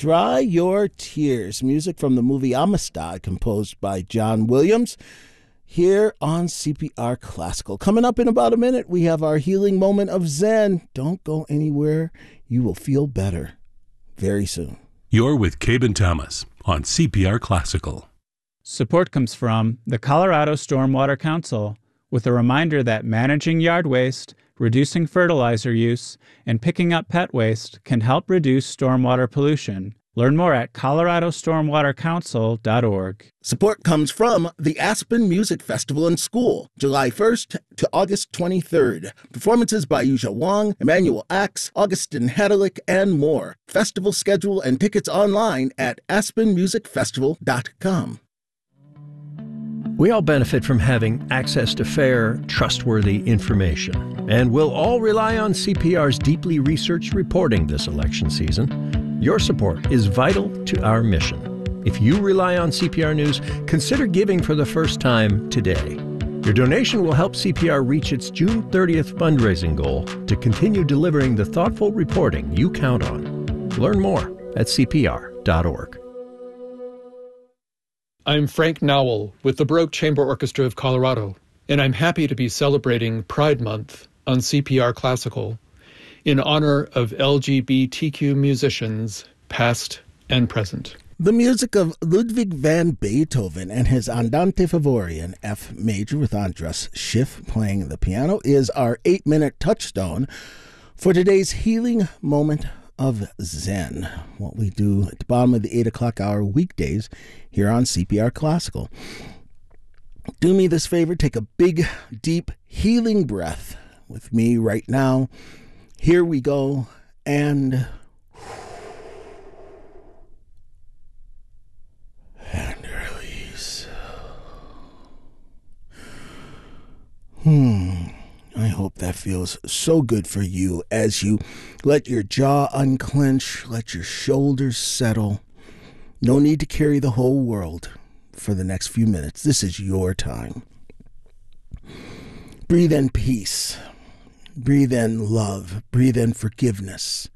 Dry Your Tears, music from the movie Amistad, composed by John Williams, here on CPR Classical. Coming up in about a minute, we have our healing moment of Zen. Don't go anywhere. You will feel better very soon. You're with Cabe Thomas on CPR Classical. Support comes from the Colorado Stormwater Council, with a reminder that managing yard waste, reducing fertilizer use, and picking up pet waste can help reduce stormwater pollution. Learn more at coloradostormwatercouncil.org. Support comes from the Aspen Music Festival and School, July 1st to August 23rd. Performances by Yuzha Wang, Emmanuel Axe, Augustin Hadalick, and more. Festival schedule and tickets online at aspenmusicfestival.com. We all benefit from having access to fair, trustworthy information, and we'll all rely on CPR's deeply researched reporting this election season. Your support is vital to our mission. If you rely on CPR News, consider giving for the first time today. Your donation will help CPR reach its June 30th fundraising goal to continue delivering the thoughtful reporting you count on. Learn more at CPR.org. I'm Frank Nowell with the Baroque Chamber Orchestra of Colorado, and I'm happy to be celebrating Pride Month on CPR Classical in honor of LGBTQ musicians, past and present. The music of Ludwig van Beethoven and his Andante Favori in F major with Andras Schiff playing the piano is our 8-minute touchstone for today's healing moment of Zen, what we do at the bottom of the 8 o'clock hour weekdays here on CPR Classical. Do me this favor, take a big, deep, healing breath with me right now. Here we go, and release. I hope that feels so good for you as you let your jaw unclench, let your shoulders settle. No need to carry the whole world for the next few minutes. This is your time. Breathe in peace. Breathe in love. Breathe in forgiveness.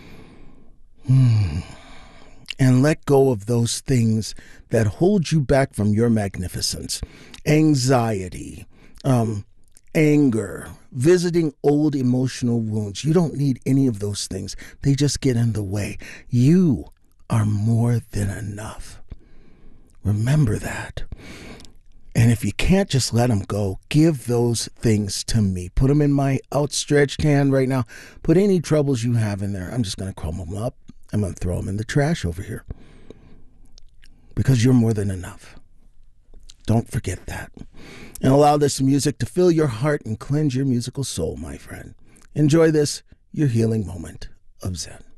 And let go of those things that hold you back from your magnificence. Anxiety, anger, visiting old emotional wounds. You don't need any of those things. They just get in the way. You are more than enough. Remember that. And if you can't just let them go, give those things to me. Put them in my outstretched hand right now. Put any troubles you have in there. I'm just going to crumble them up. I'm going to throw them in the trash over here. Because you're more than enough. Don't forget that. And allow this music to fill your heart and cleanse your musical soul, my friend. Enjoy this, your healing moment of Zen.